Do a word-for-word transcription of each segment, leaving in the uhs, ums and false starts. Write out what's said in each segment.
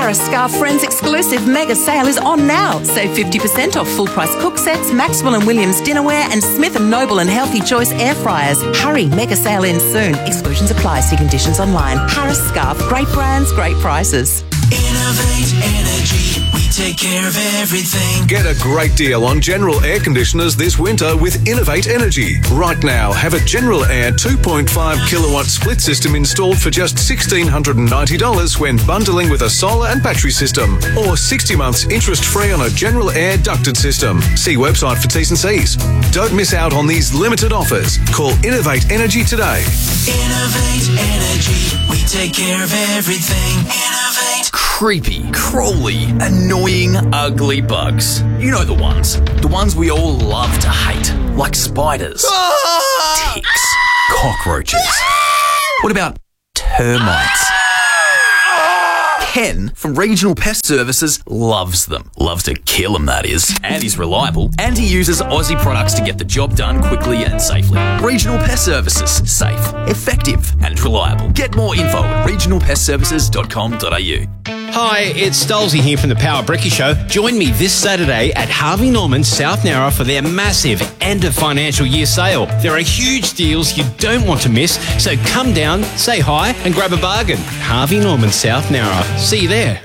Harris Scarf Friends exclusive mega sale is on now. Save fifty percent off full price cook sets, Maxwell and Williams dinnerware and Smith and Noble and Healthy Choice air fryers. Hurry, mega sale ends soon. Exclusions apply. See conditions online. Harris Scarf, great brands, great prices. Innovate Energy, we take care of everything. Get a great deal on General air conditioners this winter with Innovate Energy. Right now, have a General Air two point five kilowatt split system installed for just one thousand six hundred ninety dollars when bundling with a solar and battery system, or sixty months interest-free on a General Air ducted system. See website for T's and C's. Don't miss out on these limited offers. Call Innovate Energy today. Innovate Energy, we take care of everything. Innovate. Creepy, crawly, annoying, ugly bugs. You know the ones. The ones we all love to hate. Like spiders, ticks, cockroaches. What about termites? Ken from Regional Pest Services loves them. Loves to kill them, that is. And he's reliable. And he uses Aussie products to get the job done quickly and safely. Regional Pest Services. Safe, effective and reliable. Get more info at regional pest services dot com dot a u. Hi, it's Stolzy here from the Power Bricky Show. Join me this Saturday at Harvey Norman, South Nowra for their massive end of financial year sale. There are huge deals you don't want to miss, so come down, say hi and grab a bargain. Harvey Norman, South Nowra. See you there.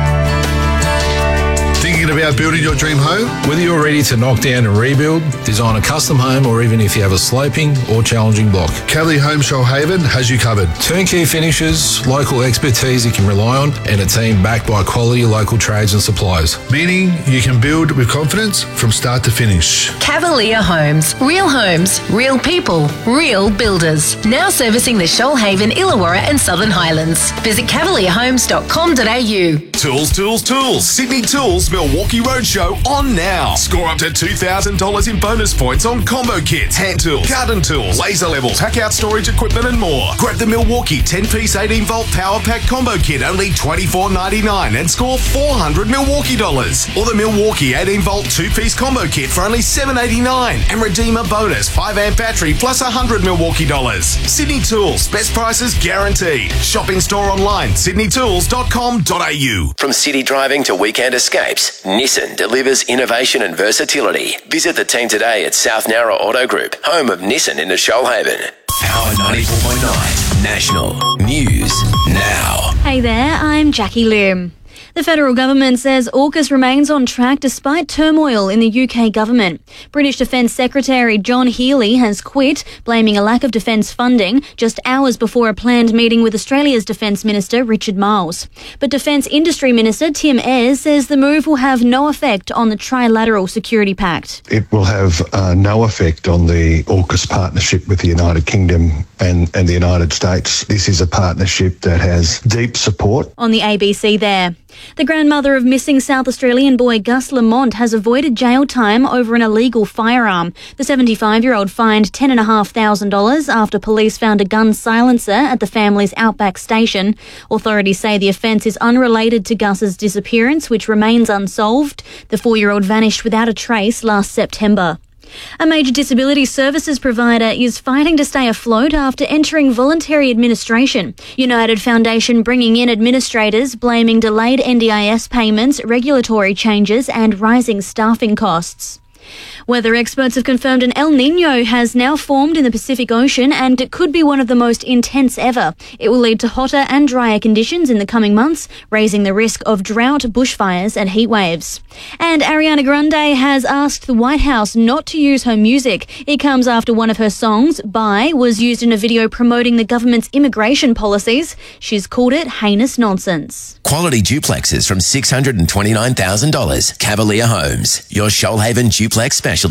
Thinking about building your dream home? Whether you're ready to knock down and rebuild, design a custom home, or even if you have a sloping or challenging block, Cavalier Home Shoalhaven has you covered. Turnkey finishes, local expertise you can rely on, and a team backed by quality local trades and suppliers. Meaning you can build with confidence from start to finish. Cavalier Homes. Real homes, real people, real builders. Now servicing the Shoalhaven, Illawarra and Southern Highlands. Visit cavalier homes dot com dot a u. Tools, tools, tools. Sydney Tools Milwaukee Roadshow on now. Score up to two thousand dollars in bonus points on combo kits, hand tools, garden tools, laser levels, hack out storage equipment and more. Grab the Milwaukee ten-piece eighteen volt power pack combo kit, only twenty-four ninety-nine, and score four hundred Milwaukee dollars. Or the Milwaukee eighteen volt two-piece combo kit for only seven eighty-nine, and redeem a bonus five amp battery plus one hundred Milwaukee dollars. Sydney Tools, best prices guaranteed. Shop in store online, sydney tools dot com dot a u. From city driving to weekend escapes, Nissan delivers innovation and versatility. Visit the team today at South Nowra Auto Group, home of Nissan in the Shoalhaven. Power ninety-four point nine National News Now. Hey there, I'm Jackie Lim. The federal government says AUKUS remains on track despite turmoil in the U K government. British Defence Secretary John Healey has quit, blaming a lack of defence funding, just hours before a planned meeting with Australia's Defence Minister Richard Marles. But Defence Industry Minister Tim Ayres says the move will have no effect on the Trilateral Security Pact. It will have uh, no effect on the AUKUS partnership with the United Kingdom and, and the United States. This is a partnership that has deep support. On the A B C there. The grandmother of missing South Australian boy Gus Lamont has avoided jail time over an illegal firearm. The seventy-five-year-old fined ten thousand five hundred dollars after police found a gun silencer at the family's outback station. Authorities say the offence is unrelated to Gus's disappearance, which remains unsolved. The four-year-old vanished without a trace last September. A major disability services provider is fighting to stay afloat after entering voluntary administration. United Foundation bringing in administrators, blaming delayed N D I S payments, regulatory changes and rising staffing costs. Weather experts have confirmed an El Niño has now formed in the Pacific Ocean and it could be one of the most intense ever. It will lead to hotter and drier conditions in the coming months, raising the risk of drought, bushfires and heat waves. And Ariana Grande has asked the White House not to use her music. It comes after one of her songs, Bye, was used in a video promoting the government's immigration policies. She's called it heinous nonsense. Quality duplexes from six hundred twenty-nine thousand dollars. Cavalier Homes, your Shoalhaven duplex specialist.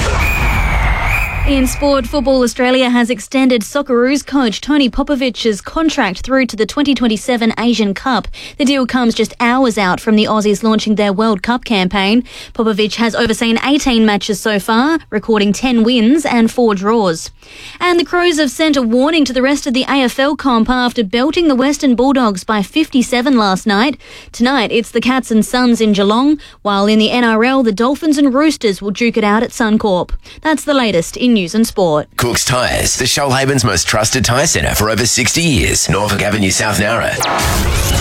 In sport, Football Australia has extended Socceroos coach Tony Popovic's contract through to the twenty twenty-seven Asian Cup. The deal comes just hours out from the Aussies launching their World Cup campaign. Popovic has overseen eighteen matches so far, recording ten wins and four draws. And the Crows have sent a warning to the rest of the A F L comp after belting the Western Bulldogs by fifty-seven last night. Tonight, it's the Cats and Suns in Geelong, while in the N R L, the Dolphins and Roosters will duke it out at Suncorp. That's the latest in news and sport. Cook's Tyres, the Shoalhaven's most trusted tyre centre for over sixty years. Norfolk Avenue, South Nowra. Power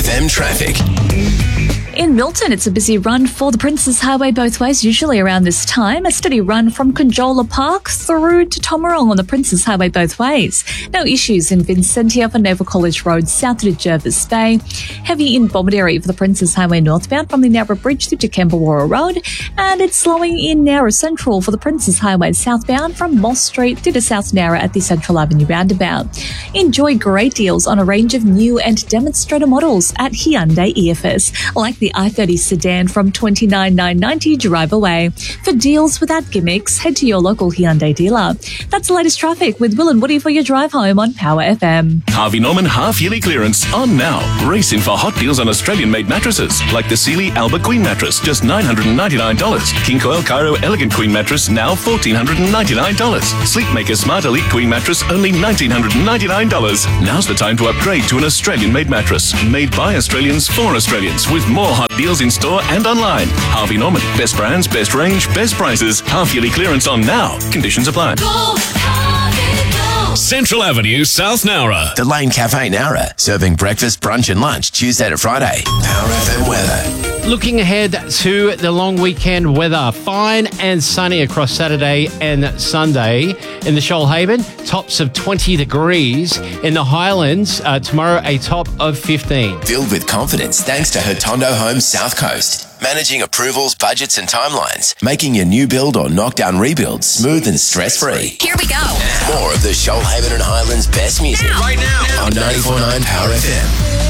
F M traffic. In Milton, it's a busy run for the Princes Highway both ways, usually around this time. A steady run from Conjola Park through to Tomarong on the Princes Highway both ways. No issues in Vincentia for Naval College Road south to Jervis Bay. Heavy in Bomaderry for the Princes Highway northbound from the Narra Bridge through to Kembawara Road. And it's slowing in Narra Central for the Princes Highway southbound from Moss Street through to South Narra at the Central Avenue roundabout. Enjoy great deals on a range of new and demonstrator models at Hyundai E F S, like the i thirty sedan from twenty-nine thousand nine hundred ninety dollars drive away. For deals without gimmicks, head to your local Hyundai dealer. That's the latest traffic with Will and Woody for your drive home on Power F M. Harvey Norman half-yearly clearance on now. Race in for hot deals on Australian-made mattresses, like the Sealy Alba Queen mattress, just nine hundred ninety-nine dollars. King Coil Cairo Elegant Queen mattress, now one thousand four hundred ninety-nine dollars. Sleepmaker Smart Elite Queen mattress, only one thousand nine hundred ninety-nine dollars. Now's the time to upgrade to an Australian-made mattress, made by Australians for Australians, with more hot deals in store and online. Harvey Norman, best brands, best range, best prices. Half-yearly clearance on now. Conditions apply. Go, Harvey, go. Central Avenue, South Nowra. The Lane Cafe Nowra, serving breakfast, brunch and lunch Tuesday to Friday. Power F M weather. Looking ahead to the long weekend weather, fine and sunny across Saturday and Sunday. In the Shoalhaven, tops of twenty degrees. In the Highlands, uh, tomorrow a top of fifteen. Filled with confidence thanks to Hotondo Homes South Coast. Managing approvals, budgets and timelines. Making your new build or knockdown rebuild smooth and stress-free. Here we go. More of the Shoalhaven and Highlands best music. Right now. On ninety-four point nine Power F M.